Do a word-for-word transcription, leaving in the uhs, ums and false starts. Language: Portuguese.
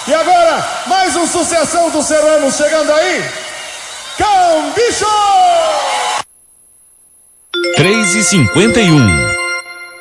E agora, mais um sucessão dos Serranos chegando aí. Cão Bicho! três e cinquenta e um.